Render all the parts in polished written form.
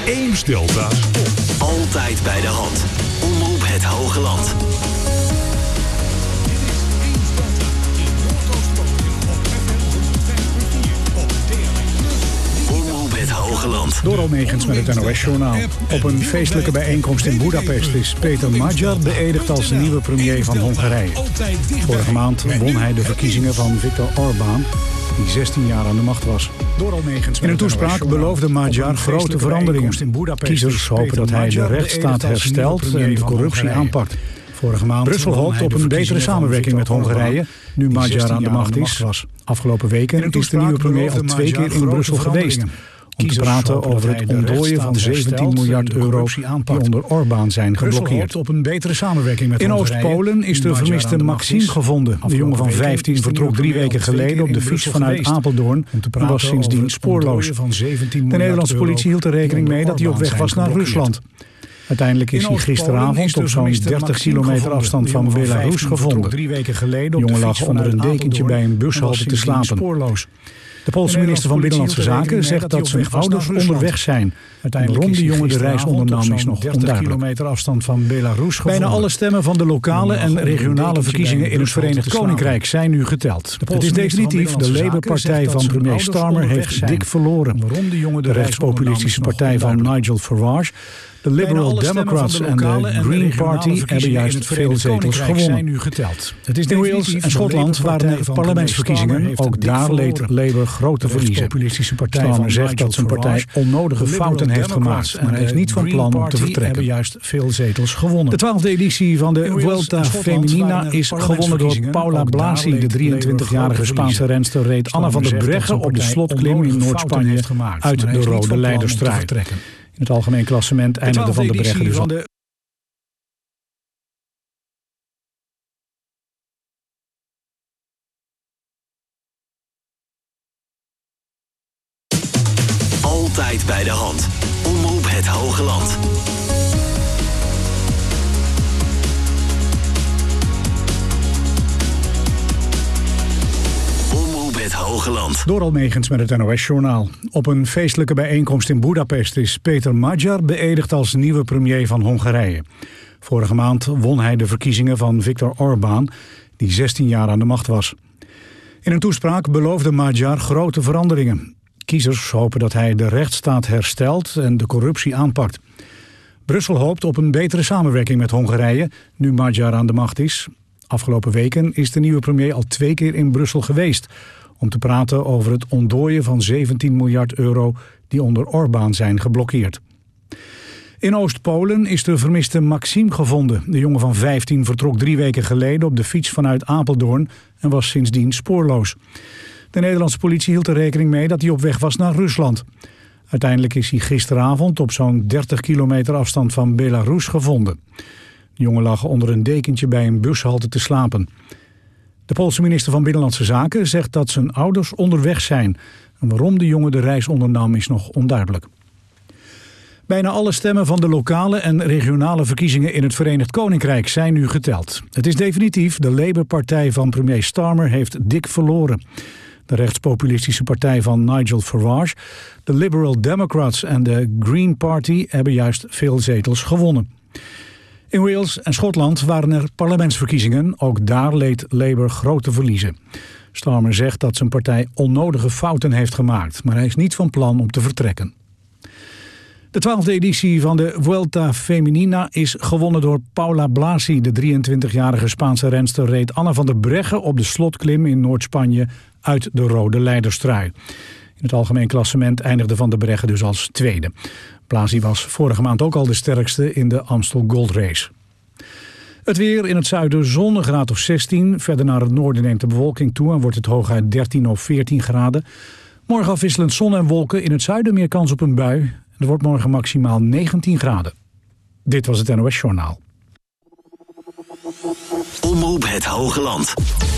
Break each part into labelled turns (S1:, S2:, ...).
S1: Eemsdelta Sport.
S2: Altijd bij de hand. Omroep het Hoge Land. Het Hoge Land.
S3: Door Almegens met het NOS-journaal. Op een feestelijke bijeenkomst in Boedapest is Peter Magyar beëdigd als nieuwe premier van Hongarije. Vorige maand won hij de verkiezingen van Viktor Orbán, die 16 jaar aan de macht was. In een toespraak beloofde Magyar grote veranderingen. Kiezers hopen dat hij de rechtsstaat herstelt en de corruptie aanpakt. Vorige maand Brussel hoopt op een betere samenwerking met Hongarije, nu Magyar aan de macht is. Afgelopen weken is de nieuwe premier al 2 keer in Brussel geweest om te praten over het ontdooien van 17 miljard euro die onder Orbán zijn geblokkeerd. In Oost-Polen is de vermiste Maxime gevonden. De jongen van 15 vertrok 3 weken geleden op de fiets vanuit Apeldoorn en was sindsdien spoorloos. De Nederlandse politie hield er rekening mee dat hij op weg was naar Rusland. Uiteindelijk is hij gisteravond op zo'n 30 kilometer afstand van Belarus gevonden. De jongen lag onder een dekentje bij een bushalte te slapen. De Poolse minister van Binnenlandse Zaken zegt dat zijn ouders onderweg zijn. Waarom de jongen de reis ondernam is nog onduidelijk. Bijna alle stemmen van de lokale en regionale verkiezingen in het Verenigd Koninkrijk zijn nu geteld. Het is definitief, de Labour-partij van premier Starmer heeft dik verloren. De rechtspopulistische partij van Nigel Farage, de Liberal Democrats en de Green Party hebben juist veel zetels gewonnen. In Wales en Schotland waren er parlementsverkiezingen. Ook daar leed Labour grote verliezen. Starmer zegt dat zijn partij onnodige fouten heeft gemaakt en hij is niet van plan om te vertrekken. De 12e editie van de Vuelta Femenina is gewonnen door Paula Blasi. De 23-jarige Spaanse renster reed Anna van der Breggen op de slotklim in Noord-Spanje uit de rode leiderstrui. In het algemeen klassement eindigde Van der Breggen dus al.
S2: Altijd bij de hand. Omroep het Hoge Land. Het Hoge Land.
S3: Door Almegens met het NOS-journaal. Op een feestelijke bijeenkomst in Boedapest is Peter Magyar beëdigd als nieuwe premier van Hongarije. Vorige maand won hij de verkiezingen van Viktor Orbán, die 16 jaar aan de macht was. In een toespraak beloofde Magyar grote veranderingen. Kiezers hopen dat hij de rechtsstaat herstelt en de corruptie aanpakt. Brussel hoopt op een betere samenwerking met Hongarije, nu Magyar aan de macht is. Afgelopen weken is de nieuwe premier al 2 keer in Brussel geweest om te praten over het ontdooien van 17 miljard euro die onder Orbán zijn geblokkeerd. In Oost-Polen is de vermiste Maxime gevonden. De jongen van 15 vertrok 3 weken geleden op de fiets vanuit Apeldoorn en was sindsdien spoorloos. De Nederlandse politie hield er rekening mee dat hij op weg was naar Rusland. Uiteindelijk is hij gisteravond op zo'n 30 kilometer afstand van Belarus gevonden. De jongen lag onder een dekentje bij een bushalte te slapen. De Poolse minister van Binnenlandse Zaken zegt dat zijn ouders onderweg zijn. En waarom de jongen de reis ondernam is nog onduidelijk. Bijna alle stemmen van de lokale en regionale verkiezingen in het Verenigd Koninkrijk zijn nu geteld. Het is definitief, de Labour-partij van premier Starmer heeft dik verloren. De rechtspopulistische partij van Nigel Farage, de Liberal Democrats en de Green Party hebben juist veel zetels gewonnen. In Wales en Schotland waren er parlementsverkiezingen. Ook daar leed Labour grote verliezen. Starmer zegt dat zijn partij onnodige fouten heeft gemaakt, maar hij is niet van plan om te vertrekken. De 12e editie van de Vuelta Femenina is gewonnen door Paula Blasi. De 23-jarige Spaanse renster reed Anna van der Breggen op de slotklim in Noord-Spanje uit de rode leiderstrui. In het algemeen klassement eindigde Van der Breggen dus als tweede. Blasi was vorige maand ook al de sterkste in de Amstel Gold Race. Het weer: in het zuiden zon, een graad of 16. Verder naar het noorden neemt de bewolking toe en wordt het hooguit 13 of 14 graden. Morgen afwisselend zon en wolken. In het zuiden meer kans op een bui. Er wordt morgen maximaal 19 graden. Dit was het NOS Journaal.
S2: Omroep het Hoge Land.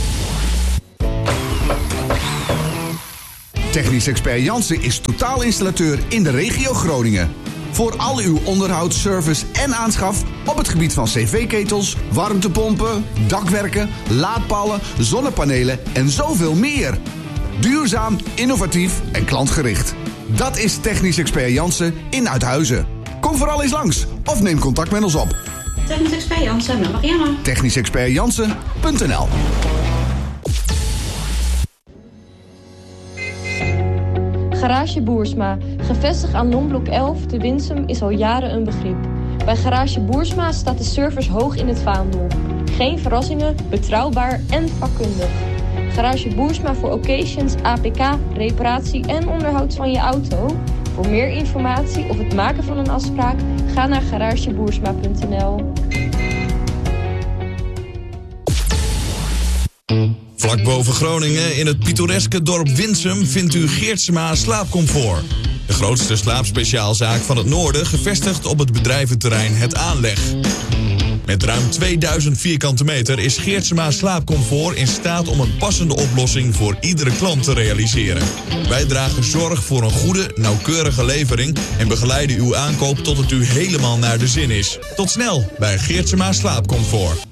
S4: Technisch expert Jansen is totaalinstallateur in de regio Groningen. Voor al uw onderhoud, service en aanschaf op het gebied van cv-ketels, warmtepompen, dakwerken, laadpalen, zonnepanelen en zoveel meer. Duurzaam, innovatief en klantgericht. Dat is technisch expert Jansen in Uithuizen. Kom vooral eens langs of neem contact met ons op.
S1: Technisch expert Jansen, met Marianne.
S4: technischexpertjansen.nl.
S5: Garage Boersma, gevestigd aan Lombok 11 te Winsum, is al jaren een begrip. Bij Garage Boersma staat de service hoog in het vaandel. Geen verrassingen, betrouwbaar en vakkundig. Garage Boersma voor occasions, APK, reparatie en onderhoud van je auto. Voor meer informatie of het maken van een afspraak, ga naar garageboersma.nl.
S6: Vlak boven Groningen, in het pittoreske dorp Winsum, vindt u Geertsma Slaapcomfort. De grootste slaapspeciaalzaak van het noorden, gevestigd op het bedrijventerrein Het Aanleg. Met ruim 2000 vierkante meter is Geertsma Slaapcomfort in staat om een passende oplossing voor iedere klant te realiseren. Wij dragen zorg voor een goede, nauwkeurige levering en begeleiden uw aankoop tot het u helemaal naar de zin is. Tot snel bij Geertsma Slaapcomfort.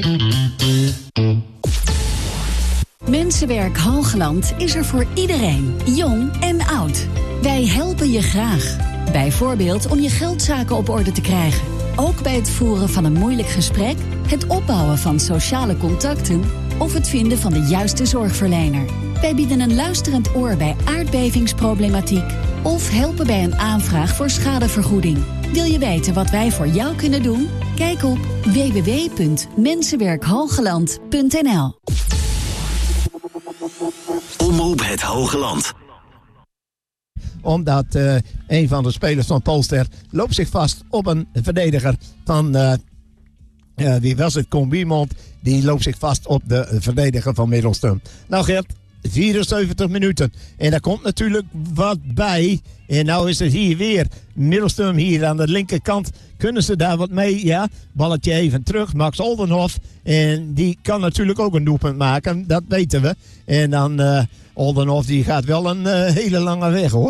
S7: Mensenwerk Hoogland is er voor iedereen, jong en oud. Wij helpen je graag. Bijvoorbeeld om je geldzaken op orde te krijgen. Ook bij het voeren van een moeilijk gesprek, het opbouwen van sociale contacten of het vinden van de juiste zorgverlener. Wij bieden een luisterend oor bij aardbevingsproblematiek of helpen bij een aanvraag voor schadevergoeding. Wil je weten wat wij voor jou kunnen doen? Kijk op www.mensenwerkhogeland.nl.
S2: Omroep het Hogeland.
S8: Omdat een van de spelers van Polster loopt zich vast op een verdediger van, wie was het, Combiemond. Die loopt zich vast op de verdediger van Middelstum. Nou Gert, 74 minuten. En daar komt natuurlijk wat bij. En nou is het hier weer Middelstum hier aan de linkerkant. Kunnen ze daar wat mee? Ja, balletje even terug. Max Oldenhof. En die kan natuurlijk ook een doelpunt maken. Dat weten we. En dan Oldenhof die gaat wel een hele lange weg hoor.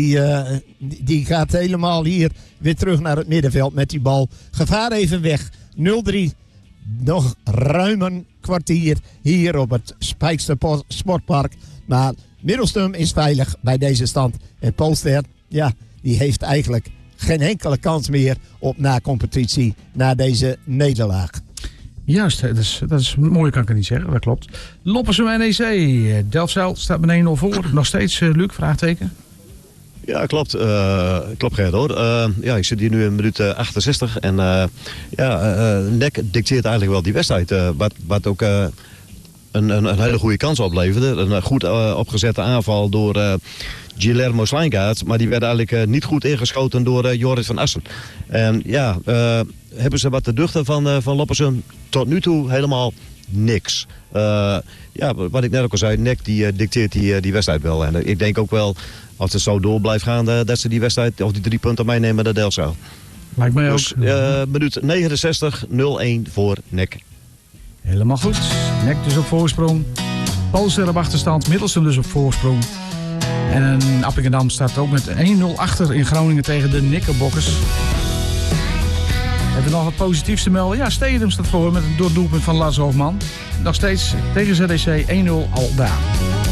S8: Die gaat helemaal hier weer terug naar het middenveld met die bal. Gevaar even weg. 0-3. Nog ruim een kwartier hier op het Spijkster Sportpark. Maar Middelstum is veilig bij deze stand. En Polster, ja, die heeft eigenlijk geen enkele kans meer op na-competitie na deze nederlaag.
S9: Juist, dat is mooi, kan ik het niet zeggen. Dat klopt. Loppersum NEC. Delfzijl staat met 1-0 voor. Nog steeds, Luc, vraagteken?
S10: Ja, klopt. Klopt, Gert, hoor. Ja, ik zit hier nu in minuut 68. En NEC dicteert eigenlijk wel die wedstrijd. Wat ook een hele goede kans opleverde. Een goed opgezette aanval door Guillermo Slijngaard. Maar die werd eigenlijk niet goed ingeschoten door Joris van Assen. En ja, hebben ze wat te duchten van Loppersum? Tot nu toe helemaal niks. Ja, wat ik net ook al zei, NEC die dicteert die wedstrijd wel. En ik denk ook wel, als het zo door blijft gaan, dat ze die wedstrijd, of die 3 punten meenemen naar Delfzijl.
S9: Lijkt mij
S10: dus,
S9: ook.
S10: Minuut 69, 0-1 voor NEC.
S9: Helemaal goed. NEC dus op voorsprong. Polster op achterstand. Middelstum dus op voorsprong. En Appingedam staat ook met 1-0 achter in Groningen tegen de Knickerbockers. Hebben we nog wat positiefs te melden? Ja, Stedum staat voor met een doelpunt van Lars Hofman. Nog steeds tegen ZDC 1-0 al daar.